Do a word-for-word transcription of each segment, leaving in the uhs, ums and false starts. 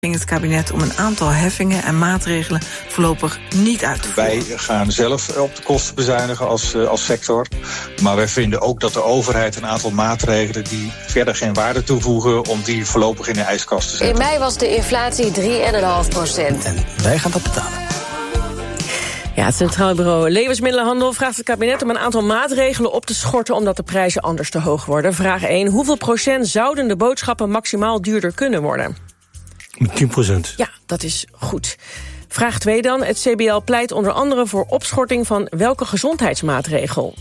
het kabinet om een aantal heffingen en maatregelen voorlopig niet uit te voeren. Wij gaan zelf op de kosten bezuinigen als, als sector. Maar wij vinden ook dat de overheid een aantal maatregelen die verder geen waarde toevoegen, om die voorlopig in de ijskast te zetten. In mei was de inflatie drie komma vijf procent. En wij gaan dat betalen. Ja, het Centraal Bureau Levensmiddelenhandel vraagt het kabinet om een aantal maatregelen op te schorten omdat de prijzen anders te hoog worden. Vraag één. Hoeveel procent zouden de boodschappen maximaal duurder kunnen worden? tien procent. Ja, dat is goed. Vraag twee dan. Het C B L pleit onder andere voor opschorting van welke gezondheidsmaatregel?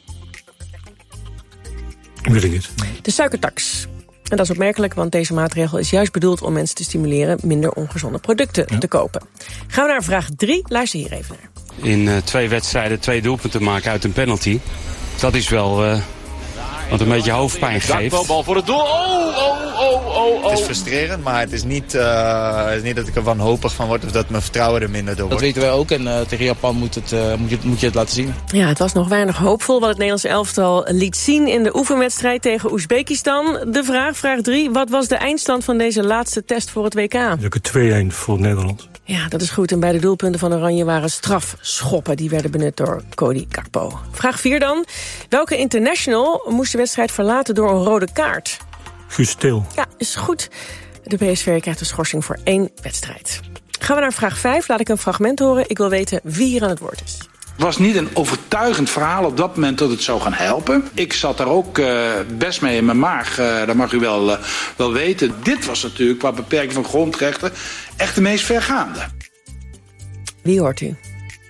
Weet ik niet. De suikertax. En dat is opmerkelijk, want deze maatregel is juist bedoeld om mensen te stimuleren minder ongezonde producten ja. te kopen. Gaan we naar vraag drie. Luister hier even naar. In uh, twee wedstrijden twee doelpunten maken uit een penalty. Dat is wel uh, wat een beetje hoofdpijn geeft. Dakbal voor het doel. Oh, oh, oh, oh, oh. Het is frustrerend, maar het is niet, uh, het is niet dat ik er wanhopig van word of dat mijn vertrouwen er minder door wordt. Dat weten wij ook en uh, tegen Japan moet, het, uh, moet, je, moet je het laten zien. Ja, het was nog weinig hoopvol wat het Nederlandse elftal liet zien in de oefenwedstrijd tegen Oezbekistan. De vraag, vraag drie, wat was de eindstand van deze laatste test voor het W K? twee-een voor Nederland. Ja, dat is goed. En beide doelpunten van Oranje waren strafschoppen. Die werden benut door Cody Gakpo. Vraag vier dan. Welke international moest de wedstrijd verlaten door een rode kaart? Guus Til. Ja, is goed. De P S V krijgt een schorsing voor één wedstrijd. Gaan we naar vraag vijf. Laat ik een fragment horen. Ik wil weten wie hier aan het woord is. Het was niet een overtuigend verhaal op dat moment dat het zou gaan helpen. Ik zat daar ook uh, best mee in mijn maag, uh, dat mag u wel, uh, wel weten. Dit was natuurlijk qua beperking van grondrechten echt de meest vergaande. Wie hoort u?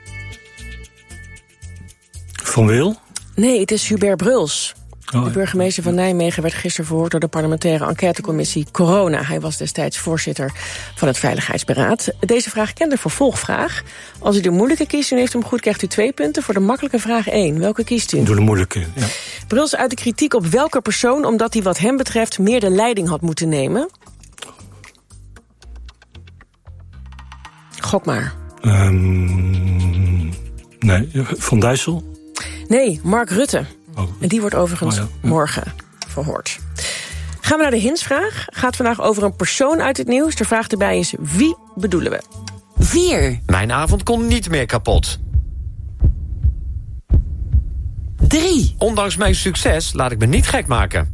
Van Wil? Nee, het is Hubert Bruls. Oh, de burgemeester van Nijmegen werd gisteren verhoord door de parlementaire enquêtecommissie Corona. Hij was destijds voorzitter van het Veiligheidsberaad. Deze vraag kent de vervolgvraag. Als u de moeilijke kiest en heeft hem goed, krijgt u twee punten. Voor de makkelijke vraag één. Welke kiest u? Doe de moeilijke, ja. Bruls uit de kritiek op welke persoon, omdat hij wat hem betreft meer de leiding had moeten nemen? Gok maar. Um, nee, Van Dijssel? Nee, Mark Rutte. Oh. En die wordt overigens oh, ja. Ja. morgen verhoord. Gaan we naar de hintsvraag. Gaat vandaag over een persoon uit het nieuws. De vraag erbij is, wie bedoelen we? Vier. Mijn avond kon niet meer kapot. Drie. Ondanks mijn succes laat ik me niet gek maken.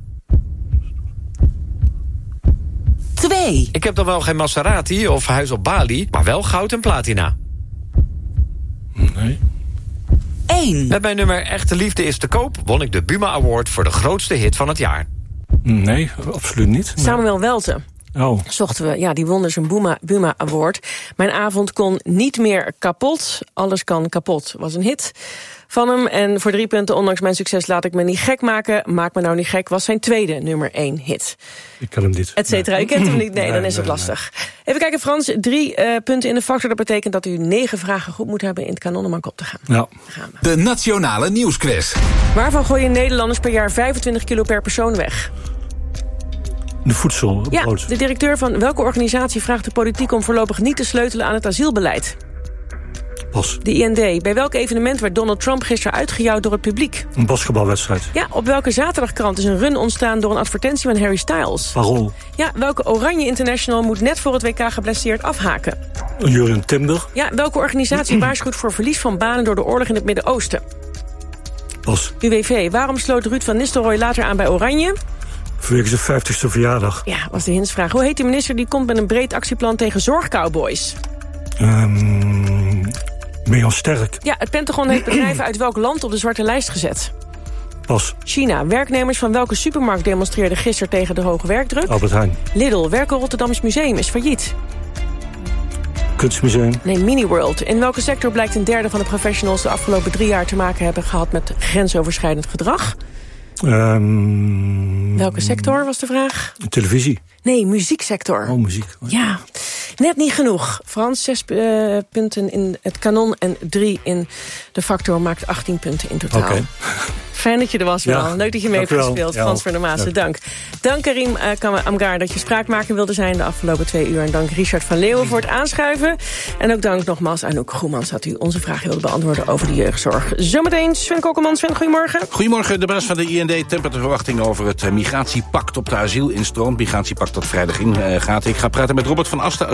Twee. Ik heb dan wel geen Maserati of huis op Bali, maar wel goud en platina. Nee. één. Met mijn nummer Echte Liefde is te koop won ik de Buma Award voor de grootste hit van het jaar. Nee, absoluut niet. Nee. Samuel Welte. Oh. Zochten we, ja, die won dus een Buma, Buma Award. Mijn avond kon niet meer kapot. Alles kan kapot was een hit van hem. En voor drie punten, ondanks mijn succes laat ik me niet gek maken. Maak me nou niet gek was zijn tweede nummer één hit. Ik ken hem niet. Et cetera. Nee. U kent hem niet? Nee, nee dan is nee, het lastig. Nee. Even kijken, Frans. Drie uh, punten in de factor. Dat betekent dat u negen vragen goed moet hebben in het kanon om aan kop te gaan. Ja. gaan we. De Nationale Nieuwsquiz. Waarvan gooien Nederlanders per jaar vijfentwintig kilo per persoon weg? De voedsel. Ja, de directeur van welke organisatie vraagt de politiek om voorlopig niet te sleutelen aan het asielbeleid? Pas. De I N D. Bij welk evenement werd Donald Trump gisteren uitgejouwd door het publiek? Een basketbalwedstrijd. Ja, op welke zaterdagkrant is een run ontstaan door een advertentie van Harry Styles? Parool. Ja, welke Oranje International moet net voor het W K geblesseerd afhaken? Jurgen Timber. Ja, welke organisatie waarschuwt voor verlies van banen door de oorlog in het Midden-Oosten? Pas. U W V. Waarom sloot Ruud van Nistelrooy later aan bij Oranje? Vanwege zijn vijftigste verjaardag. Ja, was de hintsvraag. Hoe heet de minister die komt met een breed actieplan tegen zorgcowboys? Um, Mirjam Sterk. Ja, het Pentagon heeft bedrijven uit welk land op de zwarte lijst gezet? Pas. China. Werknemers van welke supermarkt demonstreerden gisteren tegen de hoge werkdruk? Albert Heijn. Lidl. Welke Rotterdams museum is failliet? Kunstmuseum. Nee, Miniworld. In welke sector blijkt een derde van de professionals de afgelopen drie jaar te maken hebben gehad met grensoverschrijdend gedrag? Um, welke sector was de vraag? Televisie. Nee, muzieksector. Oh, muziek. Ja, net niet genoeg. Frans, zes uh, punten in het kanon en drie in de factor maakt achttien punten in totaal. Okay. Fijn dat je er was, wel. Ja, leuk dat je mee hebt gespeeld. Ja, Frans van der Maassen, dank. Dank Karim uh, Amgar dat je spraakmaker wilde zijn de afgelopen twee uur. En dank Richard van Leeuwen voor het aanschuiven. En ook dank nogmaals aan Anouk Groemans dat u onze vraag wilde beantwoorden over de jeugdzorg. Zometeen Sven Kokkelman. Sven, goedemorgen. Goedemorgen, de baas van de I N D tempert de verwachting over het migratiepact op de asielinstroom. Migratiepact dat vrijdag in uh, gaat. Ik ga praten met Robert van Asten.